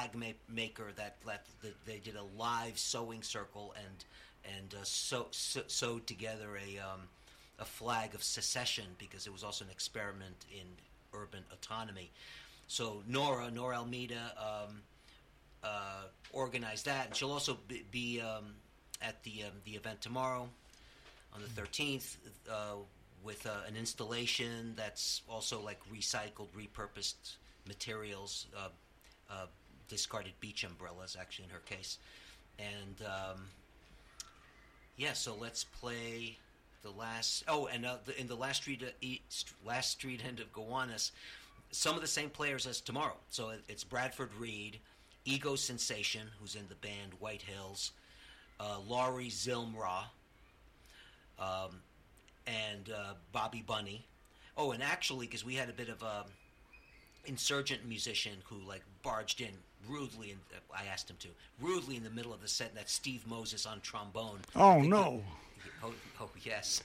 maker that they did a live sewing circle and sewed together a flag of secession, because it was also an experiment in urban autonomy. So Nora Almeida organized that, and she'll also be at the event tomorrow on the 13th with an installation that's also like recycled, repurposed materials, discarded beach umbrellas, actually, in her case. And so let's play the last. Oh, and in the last street end of Gowanus, some of the same players as tomorrow. So it's Bradford Reed, Ego Sensation, who's in the band White Hills, Laurie Zilmra, and Bobby Bunny. Oh, and actually, because we had a bit of a insurgent musician who like barged in rudely, and I asked him to rudely in the middle of the set. And that's Steve Moses on trombone. Oh no! Oh yes.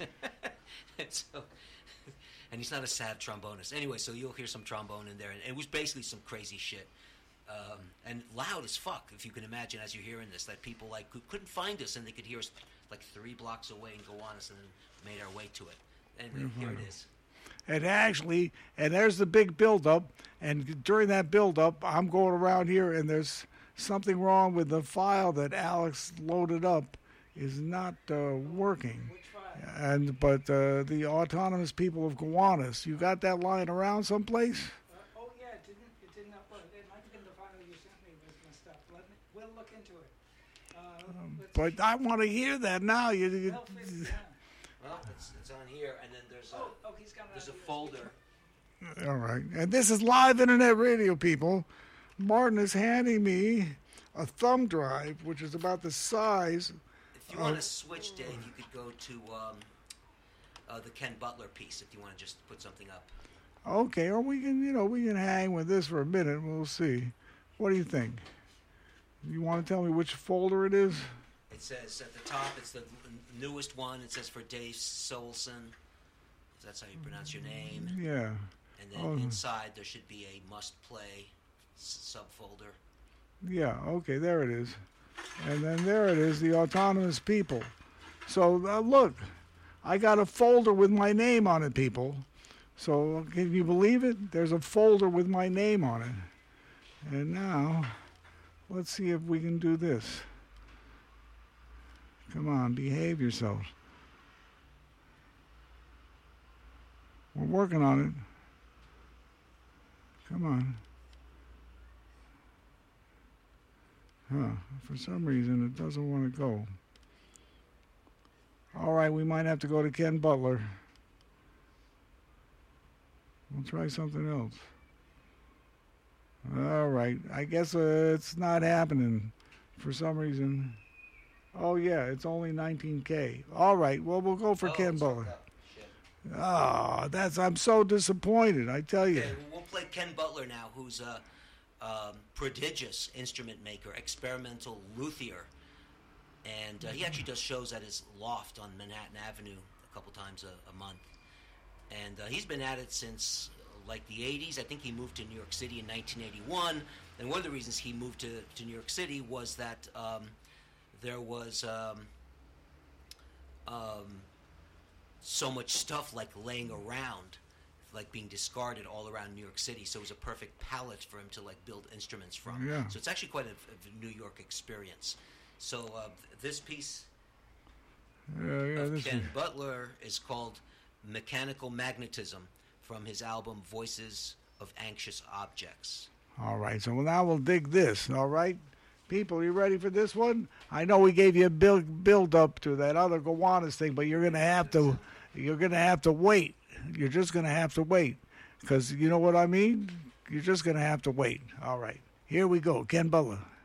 And he's not a sad trombonist. Anyway, so you'll hear some trombone in there, and it was basically some crazy shit. And loud as fuck, if you can imagine, as you're hearing this, that people like couldn't find us, and they could hear us like 3 blocks away and go on us, and then made our way to it. Anyway, here it is. And there's the big build-up, and during that build-up, I'm going around here, and there's something wrong with the file that Alex loaded up is not working. Which file? But the autonomous people of Gowanus, you got that lying around someplace? Yeah, it didn't upload. It might have been the file you sent me was messed up. We'll look into it. But I want to hear that now. Well, it's on here, and then there's he's got there's a folder. All right. And this is live internet radio, people. Martin is handing me a thumb drive, which is about the size. If you want to switch, Dave, you could go to the Ken Butler piece if you want to just put something up. Okay, or we can hang with this for a minute. We'll see. What do you think? You want to tell me which folder it is? It says at the top, it's the newest one. It says for Dave Solson. That's how you pronounce your name. Yeah. And then inside there should be a must-play subfolder. Yeah, okay, there it is. And then there it is, the autonomous people. So, look, I got a folder with my name on it, people. So, can you believe it? There's a folder with my name on it. And now, let's see if we can do this. Come on, behave yourselves. We're working on it. Come on. For some reason, it doesn't want to go. All right, we might have to go to Ken Butler. We'll try something else. All right, I guess it's not happening for some reason. Oh, yeah, it's only 19K. All right, well, we'll go for Ken Butler. Oh, I'm so disappointed, I tell you. Okay, we'll play Ken Butler now, who's a prodigious instrument maker, experimental luthier. And he actually does shows at his loft on Manhattan Avenue a couple times a month. And he's been at it since like the 80s. I think he moved to New York City in 1981. And one of the reasons he moved to New York City was that there was so much stuff like laying around, like being discarded all around New York City. So it was a perfect palette for him to like build instruments from. Yeah. So it's actually quite a New York experience. So this piece of Ken Butler is called Mechanical Magnetism from his album Voices of Anxious Objects. All right, so now we'll dig this, all right? People, you ready for this one? I know we gave you a build up to that other Gowanus thing, but you're gonna have to wait. You're just gonna have to wait, because you know what I mean. You're just gonna have to wait. All right, here we go, Ken Butler.